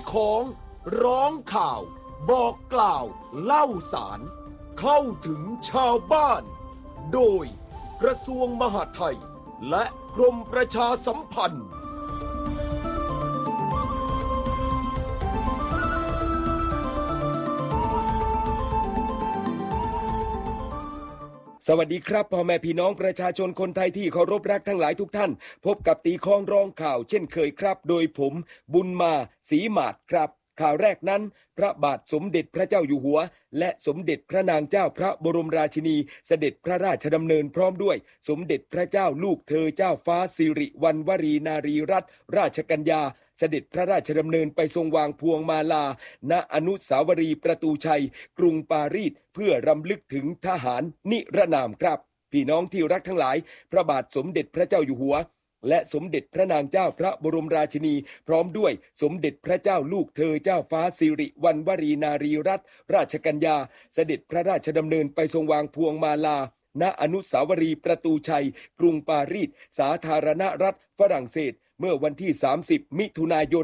ของร้องข่าวบอกกล่าวเล่าสารเข้าถึงชาวบ้านโดยกระทรวงมหาดไทยและกรมประชาสัมพันธ์สวัสดีครับพ่อแม่พี่น้องประชาชนคนไทยที่เคารพรักทั้งหลายทุกท่านพบกับตีคล้องร้องข่าวเช่นเคยครับโดยผมบุญมาศรีหมาดครับข่าวแรกนั้นพระบาทสมเด็จพระเจ้าอยู่หัวและสมเด็จพระนางเจ้าพระบรมราชินีเสด็จพระราชดำเนินพร้อมด้วยสมเด็จพระเจ้าลูกเธอเจ้าฟ้าสิริวัณวรีนารีรัตนราชกัญญาเสด็จพระราชดำเนินไปทรงวางพวงมาลาณอนุสาวรีย์ประตูชัยกรุงปารีสเพื่อรำลึกถึงทหารนิรนามครับพี่น้องที่รักทั้งหลายพระบาทสมเด็จพระเจ้าอยู่หัวและสมเด็จพระนางเจ้าพระบรมราชินีพร้อมด้วยสมเด็จพระเจ้าลูกเธอเจ้าฟ้าสิริวัณวรีนารีรัตนราชกัญญาเสด็จพระราชดำเนินไปทรงวางพวงมาลาณอนุสาวรีย์ประตูชัยกรุงปารีสสาธารณรัฐฝรั่งเศสเมื่อวันที่30มิถุนายน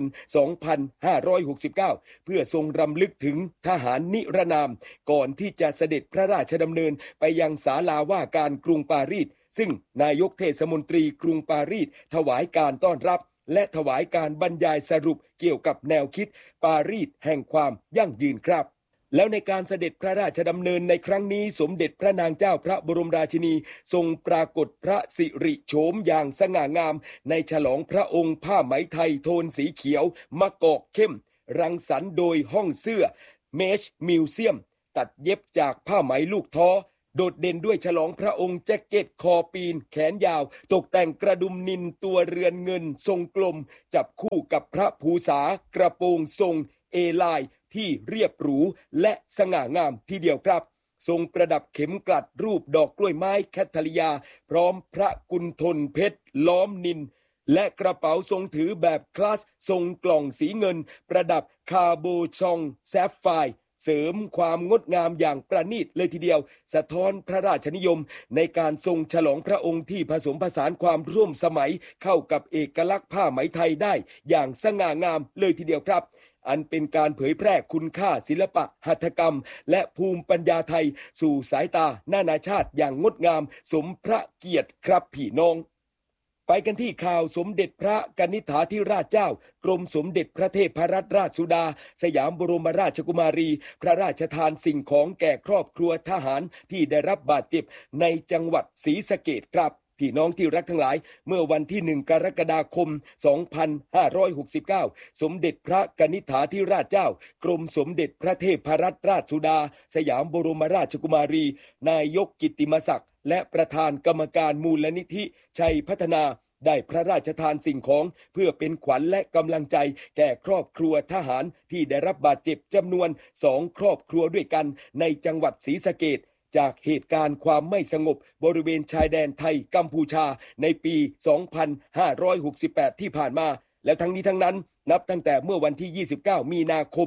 2569เพื่อทรงรำลึกถึงทหารนิรนามก่อนที่จะเสด็จพระราชดำเนินไปยังศาลาว่าการกรุงปารีสซึ่งนายกเทศมนตรีกรุงปารีสถวายการต้อนรับและถวายการบรรยายสรุปเกี่ยวกับแนวคิดปารีสแห่งความยั่งยืนครับแล้วในการเสด็จพระราชดำเนินในครั้งนี้สมเด็จพระนางเจ้าพระบรมราชินีทรงปรากฏพระสิริโฉมอย่างสง่างามในฉลองพระองค์ผ้าไหมไทยโทนสีเขียวมะกอกเข้มรังสรรค์โดยห้องเสื้อเมชมิวเซียมตัดเย็บจากผ้าไหมลูกท้อโดดเด่นด้วยฉลองพระองค์แจ็คเก็ตคอปีนแขนยาวตกแต่งกระดุมนิลตัวเรือนเงินทรงกลมจับคู่กับพระภูษากระโปรงทรงเอลายที่เรียบหรูและสง่างามทีเดียวครับทรงประดับเข็มกลัดรูปดอกกล้วยไม้แคทริยาพร้อมพระกุณฑลเพชรล้อมนิลและกระเป๋าทรงถือแบบคลาสทรงกล่องสีเงินประดับคาโบชองแซฟไฟร์เสริมความงดงามอย่างประณีตเลยทีเดียวสะท้อนพระราชนิยมในการทรงฉลองพระองค์ที่ผสมผสานความร่วมสมัยเข้ากับเอกลักษณ์ผ้าไหมไทยได้อย่างสง่างามเลยทีเดียวครับอันเป็นการเผยแพร่คุณค่าศิลปะหัตถกรรมและภูมิปัญญาไทยสู่สายตานานาชาติอย่างงดงามสมพระเกียรติครับพี่น้องไปกันที่ข่าวสมเด็จพระกนิษฐาธิราชเจ้ากรมสมเด็จพระเทพรัตนราชสุดาสยามบรมราชกุมารีพระราชทานสิ่งของแก่ครอบครัวทหารที่ได้รับบาดเจ็บในจังหวัดศรีสะเกษครับพี่น้องที่รักทั้งหลายเมื่อวันที่1กรกฎาคม2569สมเด็จพระกนิษฐาธิราชเจ้ากรมสมเด็จพระเทพรัตนราชสุดาสยามบรมราชกุมารีนายกกิตติมศักดิ์และประธานกรรมการมูลนิธิชัยพัฒนาได้พระราชทานสิ่งของเพื่อเป็นขวัญและกำลังใจแก่ครอบครัวทหารที่ได้รับบาดเจ็บจำนวน2ครอบครัวด้วยกันในจังหวัดศรีสะเกษจากเหตุการณ์ความไม่สงบบริเวณชายแดนไทยกัมพูชาในปี 2568 ที่ผ่านมาและทั้งนี้ทั้งนั้นนับตั้งแต่เมื่อวันที่29มีนาคม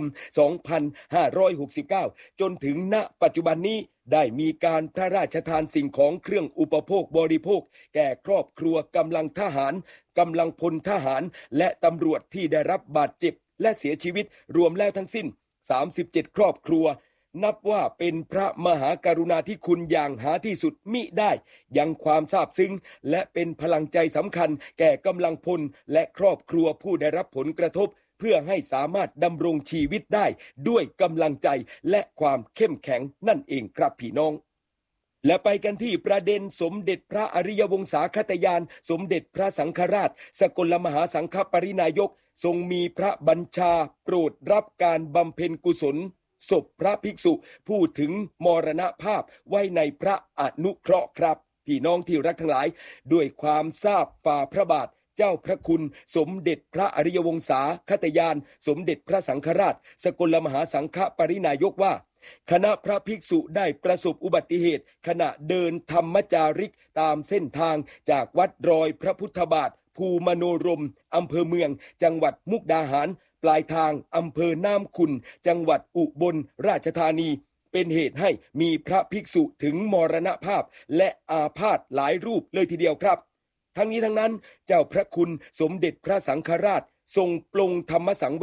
2569จนถึงณปัจจุบันนี้ได้มีการพระราชทานสิ่งของเครื่องอุปโภคบริโภคแก่ครอบครัวกำลังทหารกำลังพลทหารและตำรวจที่ได้รับบาดเจ็บและเสียชีวิตรวมแล้วทั้งสิ้น37ครอบครัวนับว่าเป็นพระมหากรุณาธิคุณอย่างหาที่สุดมิได้ยังความซาบซึ้งและเป็นพลังใจสำคัญแก่กำลังพลและครอบครัวผู้ได้รับผลกระทบเพื่อให้สามารถดำรงชีวิตได้ด้วยกำลังใจและความเข้มแข็งนั่นเองครับพี่น้องและไปกันที่ประเด็นสมเด็จพระอริยวงศาคตยานสมเด็จพระสังฆราชสกลมหาสังฆปรินายกทรงมีพระบัญชาโปรดรับการบำเพ็ญกุศลศพพระภิกษุผู้ถึงมรณภาพไว้ในพระอนุเคราะห์ครับพี่น้องที่รักทั้งหลายด้วยความทราบฝ่าพระบาทเจ้าพระคุณสมเด็จพระอริยวงศาคตยานสมเด็จพระสังฆราชสกลมหาสังฆปรินายกว่าคณะพระภิกษุได้ประสบอุบัติเหตุขณะเดินธรรมจาริกตามเส้นทางจากวัดรอยพระพุทธบาทภูมโนรมอำเภอเมืองจังหวัดมุกดาหารปลายทางอำเภอน้ำขุ่นจังหวัดอุบลราชธานีเป็นเหตุให้มีพระภิกษุถึงมรณภาพและอาพาธหลายรูปเลยทีเดียวครับทั้งนี้ทั้งนั้นเจ้าพระคุณสมเด็จพระสังฆราชทรงปลงธรรมสังเวช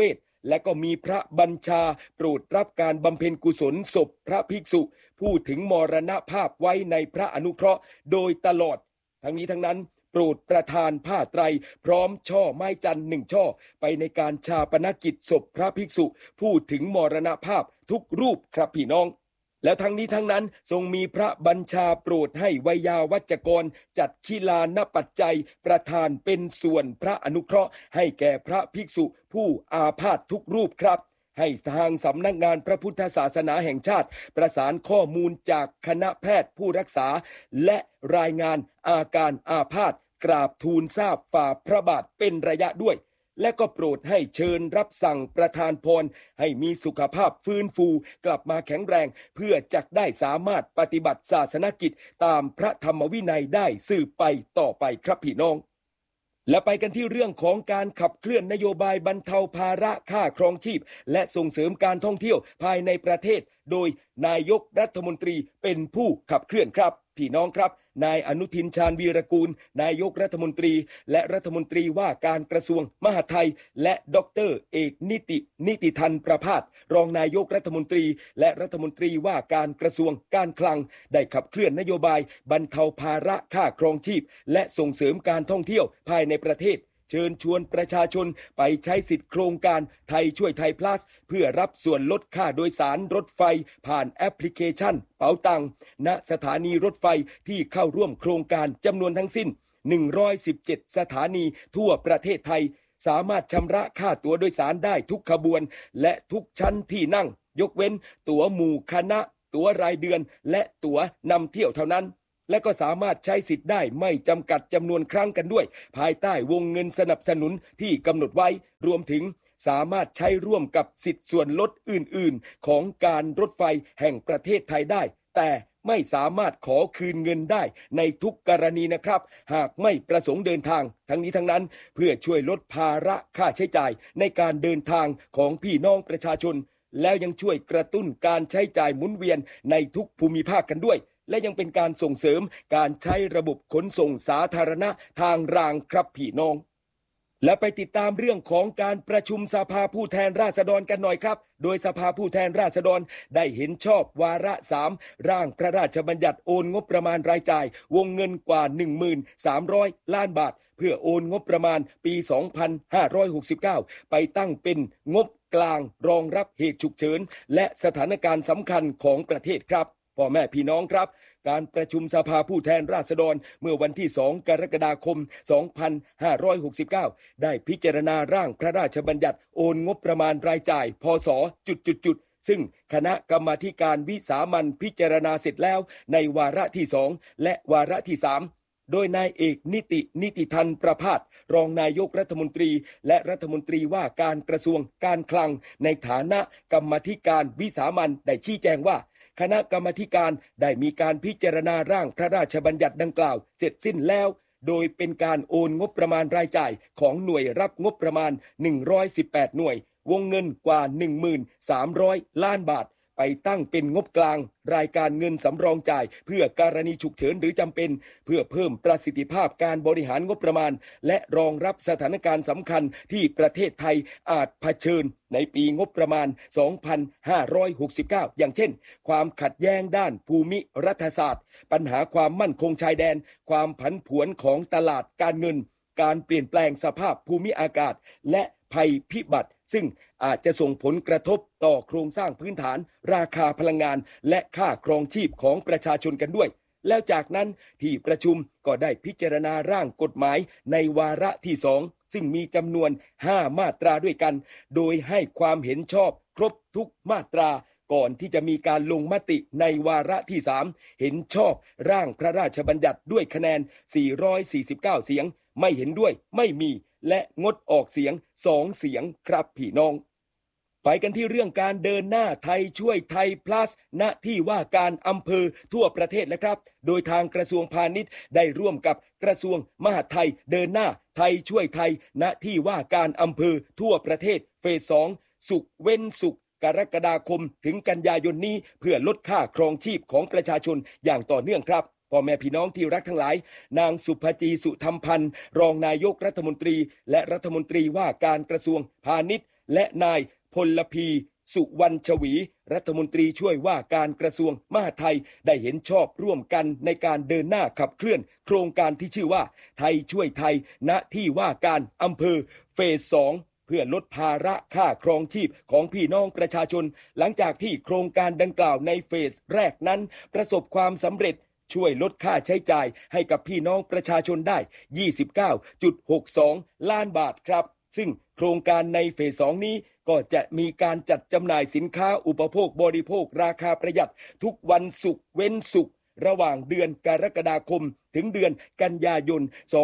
และก็มีพระบัญชาโปรดรับการบำเพ็ญกุศลศพพระภิกษุผู้ถึงมรณภาพไว้ในพระอนุเคราะห์โดยตลอดทั้งนี้ทั้งนั้นโปรดประทานผ้าไตรพร้อมช่อไม้จันทร์1 ช่อไปในการฌาปนกิจศพพระภิกษุผู้ถึงมรณภาพทุกรูปครับพี่น้องแล้วทั้งนี้ทั้งนั้นทรงมีพระบัญชาโปรดให้ไวยาวัจกรจัดขีลานปัจจัยประทานเป็นส่วนพระอนุเคราะห์ให้แก่พระภิกษุผู้อาพาธทุกรูปครับให้ทางสำนักงานพระพุทธศาสนาแห่งชาติประสานข้อมูลจากคณะแพทย์ผู้รักษาและรายงานอาการอาพาธกราบทูลทราบฝ่าพระบาทเป็นระยะด้วยและก็โปรดให้เชิญรับสั่งประทานพรให้มีสุขภาพฟื้นฟูกลับมาแข็งแรงเพื่อจักได้สามารถปฏิบัติศาสนกิจตามพระธรรมวินัยได้สืบไปต่อไปครับพี่น้องและไปกันที่เรื่องของการขับเคลื่อนนโยบายบรรเทาภาระค่าครองชีพและส่งเสริมการท่องเที่ยวภายในประเทศโดยนายกรัฐมนตรีเป็นผู้ขับเคลื่อนครับพี่น้องครับนายอนุทินชาญวีรกูลนายกรัฐมนตรีและรัฐมนตรีว่าการกระทรวงมหาดไทยและดร.เอกนิติธันประภาสรองนายกรัฐมนตรีและรัฐมนตรีว่าการกระทรวงการคลังได้ขับเคลื่อนนโยบายบรรเทาภาระค่าครองชีพและส่งเสริมการท่องเที่ยวภายในประเทศเชิญชวนประชาชนไปใช้สิทธิโครงการไทยช่วยไทย plus เพื่อรับส่วนลดค่าโดยสารรถไฟผ่านแอปพลิเคชันเป๋าตังณสถานีรถไฟที่เข้าร่วมโครงการจำนวนทั้งสิ้น117สถานีทั่วประเทศไทยสามารถชำระค่าตั๋วโดยสารได้ทุกขบวนและทุกชั้นที่นั่งยกเว้นตั๋วหมู่คณะตั๋วรายเดือนและตั๋วนำเที่ยวเท่านั้นและก็สามารถใช้สิทธิ์ได้ไม่จำกัดจำนวนครั้งกันด้วยภายใต้วงเงินสนับสนุนที่กำหนดไว้รวมถึงสามารถใช้ร่วมกับสิทธิ์ส่วนลดอื่นๆของการรถไฟแห่งประเทศไทยได้แต่ไม่สามารถขอคืนเงินได้ในทุกกรณีนะครับหากไม่ประสงค์เดินทางทั้งนี้ทั้งนั้นเพื่อช่วยลดภาระค่าใช้จ่ายในการเดินทางของพี่น้องประชาชนแล้วยังช่วยกระตุ้นการใช้จ่ายหมุนเวียนในทุกภูมิภาคกันด้วยและยังเป็นการส่งเสริมการใช้ระบบขนส่งสาธารณะทางรางครับพี่น้องและไปติดตามเรื่องของการประชุมสภาผู้แทนราษฎรกันหน่อยครับโดยสภาผู้แทนราษฎรได้เห็นชอบวาระ3ร่างพระราชบัญญัติโอนงบประมาณรายจ่ายวงเงินกว่า 13,000 ล้านบาทเพื่อโอนงบประมาณปี 2569 ไปตั้งเป็นงบกลางรองรับเหตุฉุกเฉินและสถานการณ์สำคัญของประเทศครับพ่อแม่พี่น้องครับการประชุมสภาผู้แทนราษฎรเมื่อวันที่2 กรกฎาคม 2569 ได้พิจารณาร่างพระราชบัญญัติโอนงบประมาณรายจ่ายพศ.ซึ่งคณะกรรมาธิการวิสามัญพิจารณาเสร็จแล้วในวาระที่2และวาระที่3โดยนายเอกนิติธันประภาสรองนายกรัฐมนตรีและรัฐมนตรีว่าการกระทรวงการคลังในฐานะกรรมาธิการวิสามัญได้ชี้แจงว่าคณะกรรมาธิการได้มีการพิจารณาร่างพระราชบัญญัติดังกล่าวเสร็จสิ้นแล้วโดยเป็นการโอนงบประมาณรายจ่ายของหน่วยรับงบประมาณ118หน่วยวงเงินกว่า 13,000 ล้านบาทไปตั้งเป็นงบกลางรายการเงินสำรองจ่ายเพื่อกรณีฉุกเฉินหรือจำเป็นเพื่อเพิ่มประสิทธิภาพการบริหารงบประมาณและรองรับสถานการณ์สำคัญที่ประเทศไทยอาจเผชิญในปีงบประมาณ 2569 อย่างเช่นความขัดแย้งด้านภูมิรัฐศาสตร์ปัญหาความมั่นคงชายแดนความผันผวนของตลาดการเงินการเปลี่ยนแปลงสภาพภูมิอากาศและภัยพิบัติซึ่งอาจจะส่งผลกระทบต่อโครงสร้างพื้นฐานราคาพลังงานและค่าครองชีพของประชาชนกันด้วยแล้วจากนั้นที่ประชุมก็ได้พิจารณาร่างกฎหมายในวาระที่2ซึ่งมีจำนวน5มาตราด้วยกันโดยให้ความเห็นชอบครบทุกมาตราก่อนที่จะมีการลงมติในวาระที่3เห็นชอบร่างพระราชบัญญัติด้วยคะแนน449เสียงไม่เห็นด้วยไม่มีและงดออกเสียง2เสียงครับพี่น้องไปกันที่เรื่องการเดินหน้าไทยช่วยไทย plus ณที่ว่าการอำเภอทั่วประเทศนะครับโดยทางกระทรวงพาณิชย์ได้ร่วมกับกระทรวงมหาดไทยเดินหน้าไทยช่วยไทยณที่ว่าการอำเภอทั่วประเทศเฟส2ศุกร์เว้นศุกร์กรกฎาคมถึงกันยายนนี้เพื่อลดค่าครองชีพของประชาชนอย่างต่อเนื่องครับพ่อแม่พี่น้องที่รักทั้งหลายนางสุภจีสุธรรมพันธ์รองนายกรัฐมนตรีและรัฐมนตรีว่าการกระทรวงพาณิชย์และนายพลพีสุวรรณชวีรัฐมนตรีช่วยว่าการกระทรวงมหาดไทยได้เห็นชอบร่วมกันในการเดินหน้าขับเคลื่อนโครงการที่ชื่อว่าไทยช่วยไทยณที่ว่าการอำเภอเฟส 2เพื่อลดภาระค่าครองชีพของพี่น้องประชาชนหลังจากที่โครงการดังกล่าวในเฟสแรกนั้นประสบความสำเร็จช่วยลดค่าใช้จ่ายให้กับพี่น้องประชาชนได้ 29.62 ล้านบาทครับซึ่งโครงการในเฟส 2นี้ก็จะมีการจัดจำหน่ายสินค้าอุปโภคบริโภคราคาประหยัดทุกวันศุกร์เว้นศุกร์ระหว่างเดือนกรกฎาคมถึงเดือนกันยายน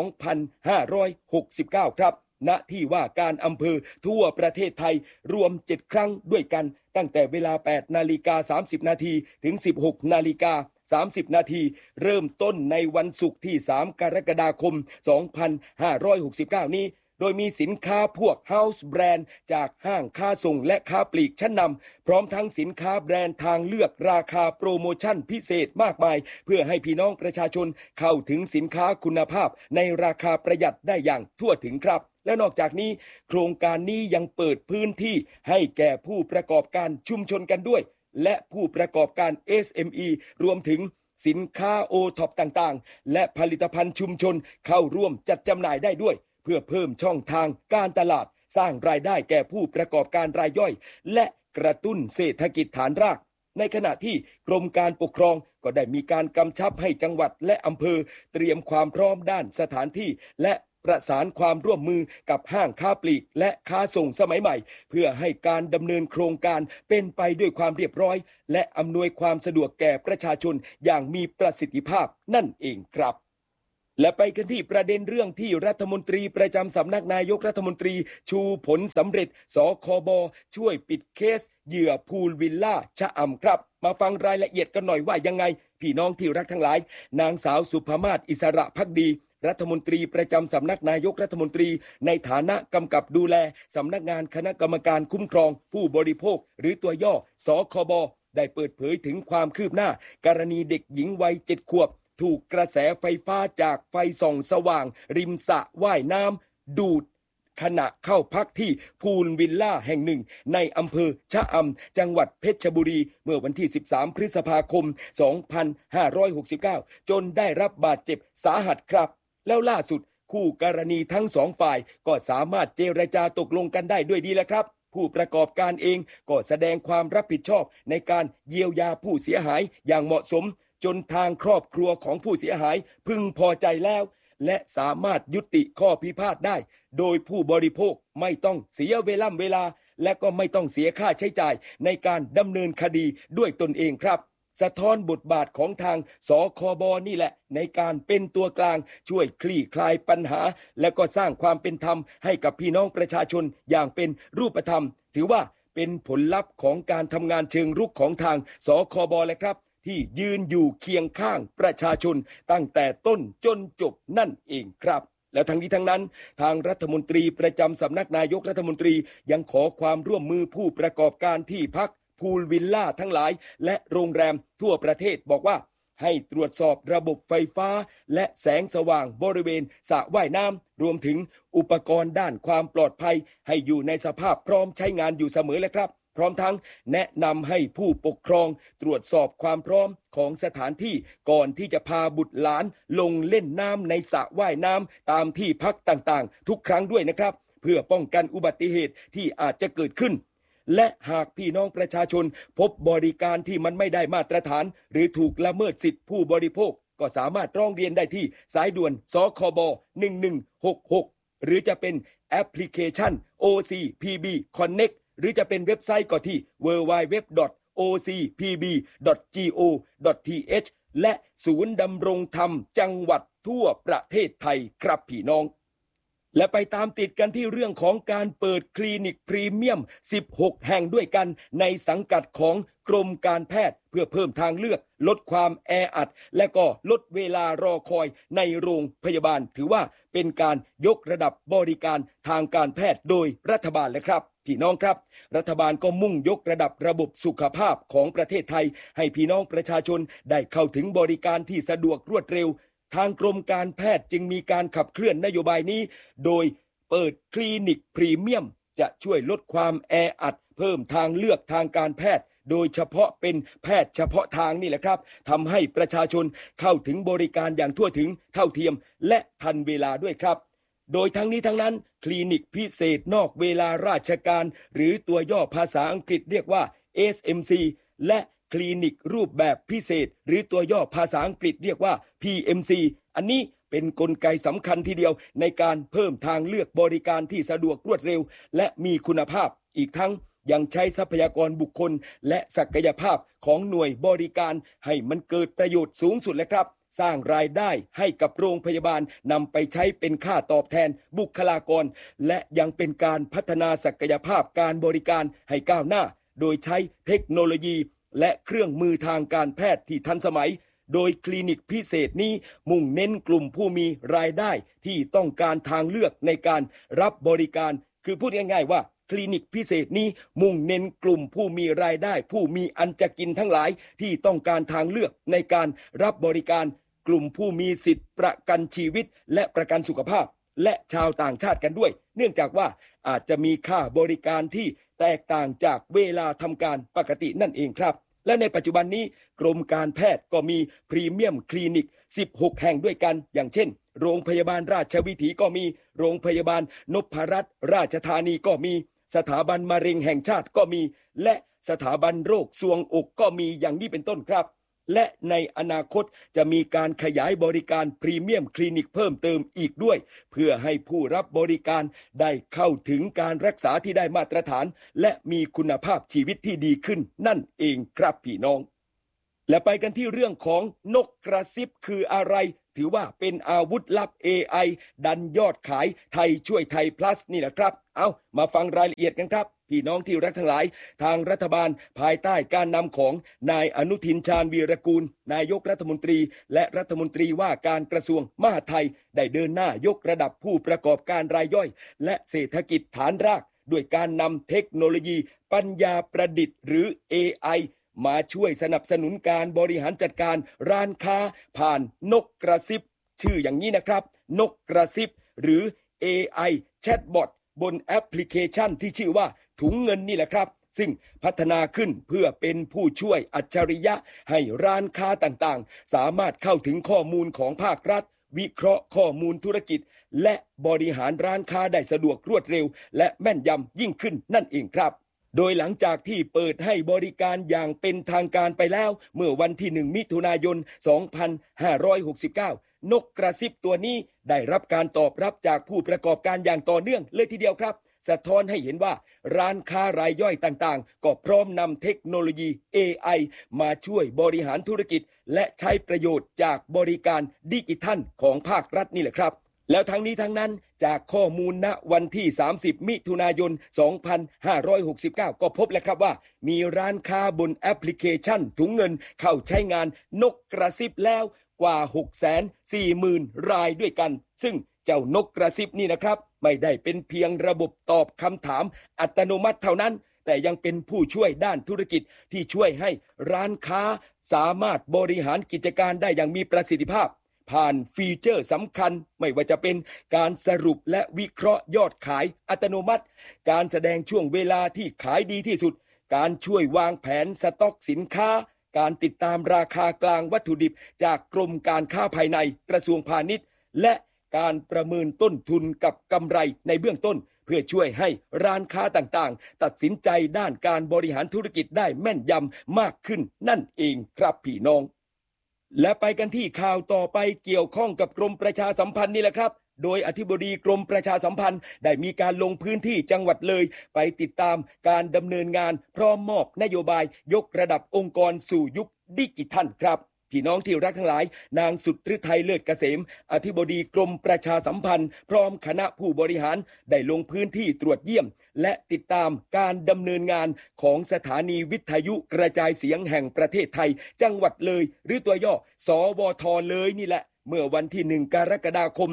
2569 ครับณที่ว่าการอำเภอทั่วประเทศไทยรวม7ครั้งด้วยกันตั้งแต่เวลา 8:30 น.ถึง 16:30 น.เริ่มต้นในวันศุกร์ที่ 3 กรกฎาคม 2569 นี้โดยมีสินค้าพวก House Brand จากห้างค้าส่งและค้าปลีกชั้นนำพร้อมทั้งสินค้าแบรนด์ทางเลือกราคาโปรโมชั่นพิเศษมากมายเพื่อให้พี่น้องประชาชนเข้าถึงสินค้าคุณภาพในราคาประหยัดได้อย่างทั่วถึงครับและนอกจากนี้โครงการนี้ยังเปิดพื้นที่ให้แก่ผู้ประกอบการชุมชนกันด้วยและผู้ประกอบการ SME รวมถึงสินค้า O-Top ต่างๆและผลิตภัณฑ์ชุมชนเข้าร่วมจัดจำหน่ายได้ด้วยเพื่อเพิ่มช่องทางการตลาดสร้างรายได้แก่ผู้ประกอบการรายย่อยและกระตุ้นเศรษฐกิจฐานรากในขณะที่กรมการปกครองก็ได้มีการกำชับให้จังหวัดและอำเภอเตรียมความพร้อมด้านสถานที่และประสานความร่วมมือกับห้างค้าปลีกและค้าส่งสมัยใหม่เพื่อให้การดำเนินโครงการเป็นไปด้วยความเรียบร้อยและอำนวยความสะดวกแก่ประชาชนอย่างมีประสิทธิภาพนั่นเองครับและไปกันที่ประเด็นเรื่องที่รัฐมนตรีประจำสำนักนายกรัฐมนตรีชูผลสำเร็จสคบช่วยปิดเคสเหยื่อพูลวิลล่าชะอำครับมาฟังรายละเอียดกันหน่อยว่ายังไงพี่น้องที่รักทั้งหลายนางสาวสุภมาศอิสระภักดีรัฐมนตรีประจำสำนักนายกรัฐมนตรีในฐานะกำกับดูแลสำนักงานคณะกรรมการคุ้มครองผู้บริโภคหรือตัวย่อสคบได้เปิดเผยถึงความคืบหน้ากรณีเด็กหญิงวัย7 ขวบถูกกระแสไฟฟ้าจากไฟส่องสว่างริมสระว่ายน้ำดูดขณะเข้าพักที่พูลวิลล่าแห่งหนึ่งในอำเภอชะอำจังหวัดเพชรบุรีเมื่อวันที่13 พฤษภาคม 2569 จนได้รับบาดเจ็บสาหัสครับแล้วล่าสุดคู่กรณีทั้งสองฝ่ายก็สามารถเจรจาตกลงกันได้ด้วยดีแล้วครับผู้ประกอบการเองก็แสดงความรับผิดชอบในการเยียวยาผู้เสียหายอย่างเหมาะสมจนทางครอบครัวของผู้เสียหายพึงพอใจแล้วและสามารถยุติข้อพิพาทได้โดยผู้บริโภคไม่ต้องเสียเวลาและก็ไม่ต้องเสียค่าใช้จ่ายในการดำเนินคดีด้วยตนเองครับสะท้อนบทบาทของทางสคบนี่แหละในการเป็นตัวกลางช่วยคลี่คลายปัญหาและก็สร้างความเป็นธรรมให้กับพี่น้องประชาชนอย่างเป็นรูปธรรมถือว่าเป็นผลลัพธ์ของการทำงานเชิงรุกของทางสคบแหละครับที่ยืนอยู่เคียงข้างประชาชนตั้งแต่ต้นจนจบนั่นเองครับแล้วทั้งนี้ทั้งนั้นทางรัฐมนตรีประจำสำนักนายกรัฐมนตรียังขอความร่วมมือผู้ประกอบการที่พักพูลวิลล่าทั้งหลายและโรงแรมทั่วประเทศบอกว่าให้ตรวจสอบระบบไฟฟ้าและแสงสว่างบริเวณสระว่ายน้ำรวมถึงอุปกรณ์ด้านความปลอดภัยให้อยู่ในสภาพพร้อมใช้งานอยู่เสมอเลยครับพร้อมทั้งแนะนำให้ผู้ปกครองตรวจสอบความพร้อมของสถานที่ก่อนที่จะพาบุตรหลานลงเล่นน้ำในสระว่ายน้ำตามที่พักต่างๆทุกครั้งด้วยนะครับเพื่อป้องกันอุบัติเหตุที่อาจจะเกิดขึ้นและหากพี่น้องประชาชนพบบริการที่มันไม่ได้มาตรฐานหรือถูกละเมิดสิทธิผู้บริโภคก็สามารถร้องเรียนได้ที่สายด่วนสคบ1166หรือจะเป็นแอปพลิเคชัน OCPB Connect หรือจะเป็นเว็บไซต์ก็ที่ www.ocpb.go.th และศูนย์ดำรงธรรมจังหวัดทั่วประเทศไทยครับพี่น้องและไปตามติดกันที่เรื่องของการเปิดคลินิกพรีเมียม16แห่งด้วยกันในสังกัดของกรมการแพทย์เพื่อเพิ่มทางเลือกลดความแออัดและก็ลดเวลารอคอยในโรงพยาบาลถือว่าเป็นการยกระดับบริการทางการแพทย์โดยรัฐบาลและครับพี่น้องครับรัฐบาลก็มุ่งยกระดับระบบสุขภาพของประเทศไทยให้พี่น้องประชาชนได้เข้าถึงบริการที่สะดวกรวดเร็วทางกรมการแพทย์จึงมีการขับเคลื่อนนโยบายนี้โดยเปิดคลินิกพรีเมียมจะช่วยลดความแออัดเพิ่มทางเลือกทางการแพทย์โดยเฉพาะเป็นแพทย์เฉพาะทางนี่แหละครับทำให้ประชาชนเข้าถึงบริการอย่างทั่วถึงเท่าเทียมและทันเวลาด้วยครับโดยทั้งนี้ทั้งนั้นคลินิกพิเศษนอกเวลาราชการหรือตัวย่อภาษาอังกฤษเรียกว่า SMC และคลินิกรูปแบบพิเศษหรือตัวย่อภาษาอังกฤษเรียกว่า PMC อันนี้เป็นกลไกสำคัญทีเดียวในการเพิ่มทางเลือกบริการที่สะดวกรวดเร็วและมีคุณภาพอีกทั้งยังใช้ทรัพยากรบุคคลและศักยภาพของหน่วยบริการให้มันเกิดประโยชน์สูงสุดเลยครับสร้างรายได้ให้กับโรงพยาบาลนำไปใช้เป็นค่าตอบแทนบุคลากรและยังเป็นการพัฒนาศักยภาพการบริการให้ก้าวหน้าโดยใช้เทคโนโลยีและเครื่องมือทางการแพทย์ที่ทันสมัยโดยคลินิกพิเศษนี้มุ่งเน้นกลุ่มผู้มีรายได้ที่ต้องการทางเลือกในการรับบริการคือพูดง่ายๆว่าคลินิกพิเศษนี้มุ่งเน้นกลุ่มผู้มีรายได้ผู้มีอันจะกินทั้งหลายที่ต้องการทางเลือกในการรับบริการกลุ่มผู้มีสิทธิประกันชีวิตและประกันสุขภาพและชาวต่างชาติกันด้วยเนื่องจากว่าอาจจะมีค่าบริการที่แตกต่างจากเวลาทำการปกตินั่นเองครับและในปัจจุบันนี้กรมการแพทย์ก็มีพรีเมียมคลินิก16แห่งด้วยกันอย่างเช่นโรงพยาบาลราชวิถีก็มีโรงพยาบาลนพรัตน์ราชธานีก็มีสถาบันมะเร็งแห่งชาติก็มีและสถาบันโรคทรวงอกก็มีอย่างนี้เป็นต้นครับและในอนาคตจะมีการขยายบริการพรีเมียมคลินิกเพิ่มเติมอีกด้วยเพื่อให้ผู้รับบริการได้เข้าถึงการรักษาที่ได้มาตรฐานและมีคุณภาพชีวิตที่ดีขึ้นนั่นเองครับพี่น้องและไปกันที่เรื่องของนกกระซิบคืออะไรถือว่าเป็นอาวุธลับ AI ดันยอดขายไทยช่วยไทย plus นี่แหละครับเอามาฟังรายละเอียดกันครับพี่น้องที่รักทั้งหลายทางรัฐบาลภายใต้การนำของนายอนุทินชาญวีรกูลนายกรัฐมนตรีและรัฐมนตรีว่าการกระทรวงมหาดไทยได้เดินหน้ายกระดับผู้ประกอบการรายย่อยและเศรษฐกิจฐานรากด้วยการนำเทคโนโลยีปัญญาประดิษฐ์หรือ AI มาช่วยสนับสนุนการบริหารจัดการร้านค้าผ่านนกกระซิบชื่ออย่างนี้นะครับนกกระซิบหรือ AI Chatbot บนแอปพลิเคชันที่ชื่อว่าถุงเงินนี่แหละครับซึ่งพัฒนาขึ้นเพื่อเป็นผู้ช่วยอัจฉริยะให้ร้านค้าต่างๆสามารถเข้าถึงข้อมูลของภาครัฐวิเคราะห์ข้อมูลธุรกิจและบริหารร้านค้าได้สะดวกรวดเร็วและแม่นยำยิ่งขึ้นนั่นเองครับโดยหลังจากที่เปิดให้บริการอย่างเป็นทางการไปแล้วเมื่อวันที่1มิถุนายน2569นกกระซิบตัวนี้ได้รับการตอบรับจากผู้ประกอบการอย่างต่อเนื่องเลยทีเดียวครับสะท้อนให้เห็นว่าร้านค้ารายย่อยต่างๆก็พร้อมนำเทคโนโลยี AI มาช่วยบริหารธุรกิจและใช้ประโยชน์จากบริการดิจิทัลของภาครัฐนี่แหละครับแล้วทั้งนี้ทั้งนั้นจากข้อมูลณวันที่30มิถุนายน2569ก็พบแล้วครับว่ามีร้านค้าบนแอปพลิเคชันถุงเงินเข้าใช้งานนกกระซิบแล้วกว่า 640,000 รายด้วยกันซึ่งเจ้านกกระซิบนี่นะครับไม่ได้เป็นเพียงระบบตอบคำถามอัตโนมัติเท่านั้นแต่ยังเป็นผู้ช่วยด้านธุรกิจที่ช่วยให้ร้านค้าสามารถบริหารกิจการได้อย่างมีประสิทธิภาพผ่านฟีเจอร์สำคัญไม่ว่าจะเป็นการสรุปและวิเคราะห์ยอดขายอัตโนมัติการแสดงช่วงเวลาที่ขายดีที่สุดการช่วยวางแผนสต็อกสินค้าการติดตามราคากลางวัตถุดิบจากกรมการค้าภายในกระทรวงพาณิชย์และการประเมินต้นทุนกับกำไรในเบื้องต้นเพื่อช่วยให้ร้านค้าต่างๆตัดสินใจด้านการบริหารธุรกิจได้แม่นยำมากขึ้นนั่นเองครับพี่น้องและไปกันที่ข่าวต่อไปเกี่ยวข้องกับกรมประชาสัมพันธ์นี่แหละครับโดยอธิบดีกรมประชาสัมพันธ์ได้มีการลงพื้นที่จังหวัดเลยไปติดตามการดำเนินงานพร้อมมอบนโยบายยกระดับองค์กรสู่ยุคดิจิทัลครับพี่น้องที่รักทั้งหลายนางสุทธิไทยเลิศเกษมอธิบดีกรมประชาสัมพันธ์พร้อมคณะผู้บริหารได้ลงพื้นที่ตรวจเยี่ยมและติดตามการดำเนินงานของสถานีวิทยุกระจายเสียงแห่งประเทศไทยจังหวัดเลยหรือตัวย่อสวทเลยนี่แหละเมื่อวันที่1กรกฎาคม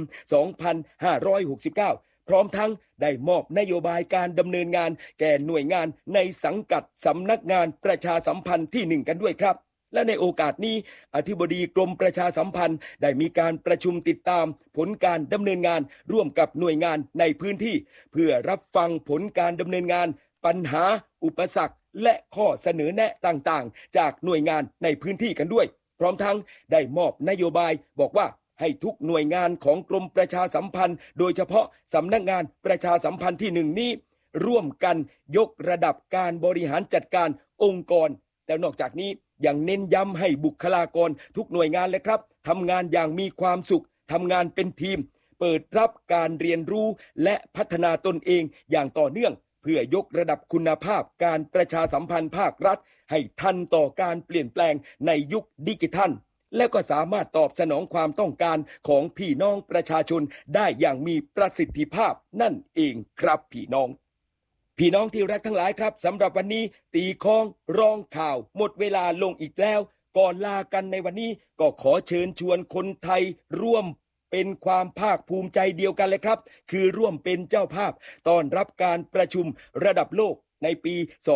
2569พร้อมทั้งได้มอบนโยบายการดำเนินงานแก่หน่วยงานในสังกัดสำนักงานประชาสัมพันธ์ที่1กันด้วยครับและในโอกาสนี้อธิบดีกรมประชาสัมพันธ์ได้มีการประชุมติดตามผลการดำเนินงานร่วมกับหน่วยงานในพื้นที่เพื่อรับฟังผลการดำเนินงานปัญหาอุปสรรคและข้อเสนอแนะต่างๆจากหน่วยงานในพื้นที่กันด้วยพร้อมทั้งได้มอบนโยบายบอกว่าให้ทุกหน่วยงานของกรมประชาสัมพันธ์โดยเฉพาะสำนักงานประชาสัมพันธ์ที่1นี้ร่วมกันยกระดับการบริหารจัดการองค์กรแล้วนอกจากนี้ยังเน้นย้ำให้บุคลากรทุกหน่วยงานเลยครับทำงานอย่างมีความสุขทำงานเป็นทีมเปิดรับการเรียนรู้และพัฒนาตนเองอย่างต่อเนื่องเพื่อยกระดับคุณภาพการประชาสัมพันธ์ภาครัฐให้ทันต่อการเปลี่ยนแปลงในยุคดิจิทัลและก็สามารถตอบสนองความต้องการของพี่น้องประชาชนได้อย่างมีประสิทธิภาพนั่นเองครับพี่น้องที่รักทั้งหลายครับสำหรับวันนี้ตีค้องร้องข่าวหมดเวลาลงอีกแล้วก่อนลากันในวันนี้ก็ขอเชิญชวนคนไทยร่วมเป็นความภาคภูมิใจเดียวกันเลยครับคือร่วมเป็นเจ้าภาพต้อนรับการประชุมระดับโลกในปี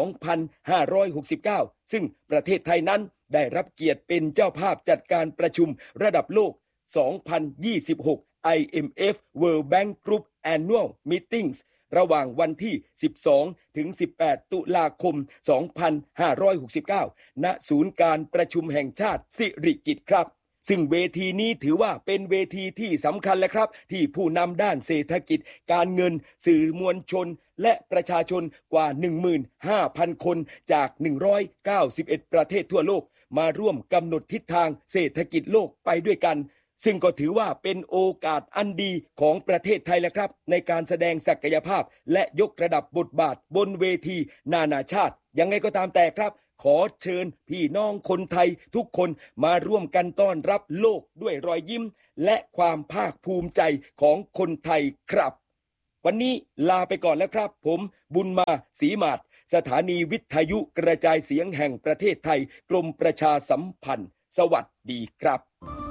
2569 ซึ่งประเทศไทยนั้นได้รับเกียรติเป็นเจ้าภาพจัดการประชุมระดับโลก 2026 IMF World Bank Group Annual Meetings ระหว่างวันที่ 12 ถึง 18 ตุลาคม 2569 ณ ศูนย์การประชุมแห่งชาติสิริกิติ์ครับซึ่งเวทีนี้ถือว่าเป็นเวทีที่สำคัญและครับที่ผู้นำด้านเศรษฐกิจการเงินสื่อมวลชนและประชาชนกว่า 15,000 คนจาก 191 ประเทศทั่วโลกมาร่วมกำหนดทิศทางเศรษฐกิจโลกไปด้วยกันซึ่งก็ถือว่าเป็นโอกาสอันดีของประเทศไทยแล้วครับในการแสดงศักยภาพและยกระดับบทบาทบนเวทีนานาชาติยังไงก็ตามแต่ครับขอเชิญพี่น้องคนไทยทุกคนมาร่วมกันต้อนรับโลกด้วยรอยยิ้มและความภาคภูมิใจของคนไทยครับวันนี้ลาไปก่อนแล้วครับผมบุญมาศรีมาศสถานีวิทยุกระจายเสียงแห่งประเทศไทยกรมประชาสัมพันธ์สวัสดีครับ